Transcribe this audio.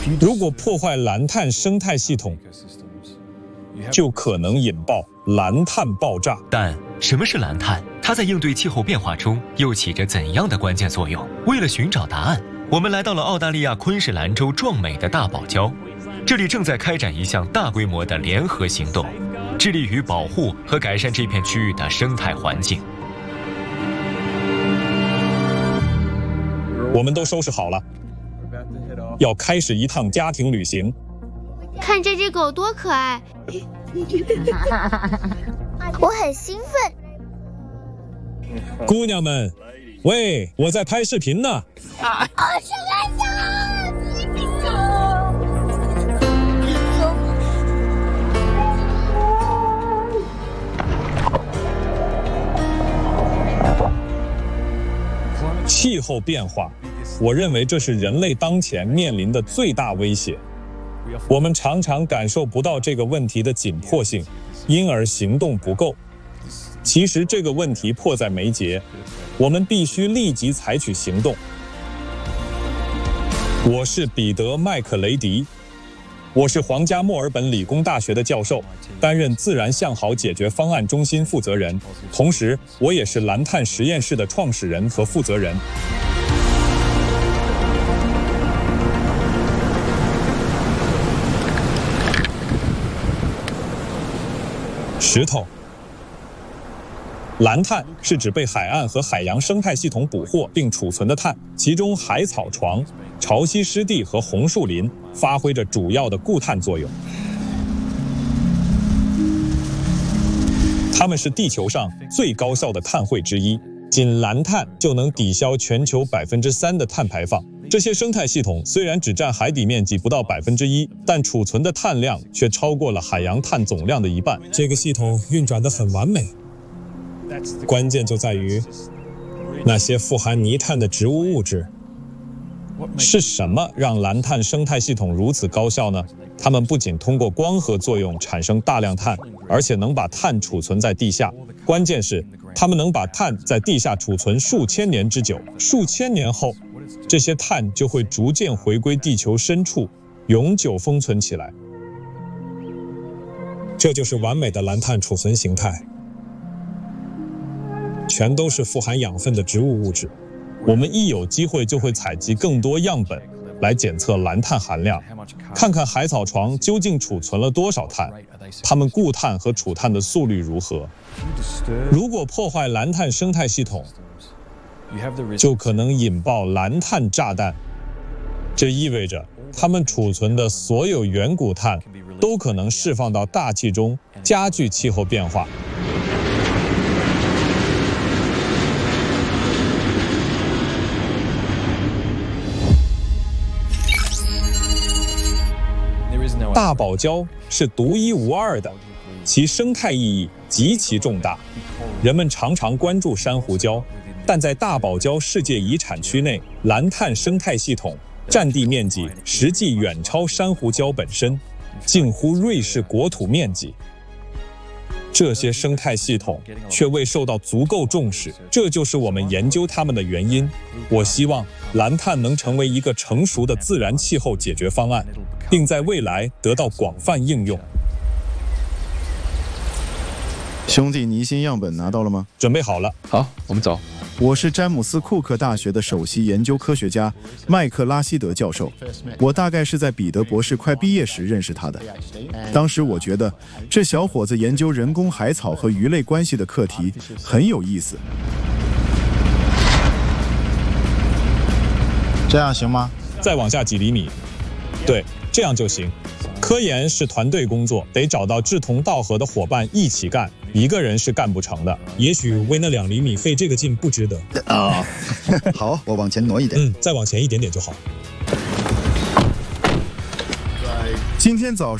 如果破坏蓝碳生态系统，就可能引爆蓝碳爆炸。 但什么是蓝碳？它在应对气候变化中又起着怎样的关键作用？为了寻找答案，我们来到了澳大利亚昆士兰州壮美的大堡礁，这里正在开展一项大规模的联合行动，致力于保护和改善这片区域的生态环境。 我们都收拾好了，要开始一趟家庭旅行。 看这只狗多可爱！ 我很兴奋。 姑娘们，喂，我在拍视频呢。气候变化，我认为这是人类当前面临的最大威胁。我们常常感受不到这个问题的紧迫性，因而行动不够。其实这个问题迫在眉睫，我们必须立即采取行动。我是彼得·麦克雷迪，我是皇家墨尔本理工大学的教授，担任自然向好解决方案中心负责人，同时我也是蓝碳实验室的创始人和负责人。石头。蓝碳是指被海岸和海洋生态系统捕获并储存的碳，其中海草床、潮汐湿地和红树林发挥着主要的固碳作用。它们是地球上最高效的碳汇之一，仅蓝碳就能抵消全球3%的碳排放。这些生态系统虽然只占海底面积不到1%，但储存的碳量却超过了海洋碳总量的一半。这个系统运转得很完美。关键就在于那些富含泥碳的植物物质。是什么让蓝碳生态系统如此高效呢？它们不仅通过光合作用产生大量碳，而且能把碳储存在地下。关键是它们能把碳在地下储存数千年之久，数千年后，这些碳就会逐渐回归地球深处，永久封存起来。这就是完美的蓝碳储存形态。全都是富含养分的植物物质。我们一有机会就会采集更多样本来检测蓝碳含量，看看海草床究竟储存了多少碳，它们固碳和储碳的速率如何。如果破坏蓝碳生态系统，就可能引爆蓝碳炸弹。这意味着它们储存的所有远古碳都可能释放到大气中，加剧气候变化。大堡礁是独一无二的，其生态意义极其重大。人们常常关注珊瑚礁，但在大堡礁世界遗产区内，蓝碳生态系统占地面积实际远超珊瑚礁本身，近乎瑞士国土面积。这些生态系统却未受到足够重视，这就是我们研究它们的原因。我希望蓝碳能成为一个成熟的自然气候解决方案，并在未来得到广泛应用。 兄弟，泥芯样本拿到了吗？ 准备好了。 好，我们走。 我是詹姆斯·库克大学的首席研究科学家麦克拉希德教授，我大概是在彼得博士快毕业时认识他的。当时我觉得这小伙子研究人工海草和鱼类关系的课题很有意思。 这样行吗？ 再往下几厘米。对，这样就行。科研是团队工作，得找到志同道合的伙伴一起干，一个人是干不成的。也许为那2厘米费这个劲不值得。 好，我往前挪一点。 再往前一点点就好。 今天早上